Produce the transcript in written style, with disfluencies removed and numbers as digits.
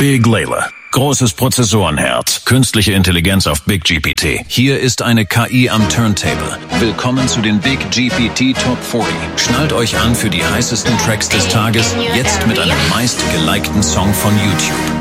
Big Layla. Großes Prozessorenherz. Künstliche Intelligenz auf Big GPT. Hier ist eine KI am Turntable. Willkommen zu den Big GPT Top 40. Schnallt euch an für die heißesten Tracks des Tages. Jetzt mit einem meistgelikten Song von YouTube.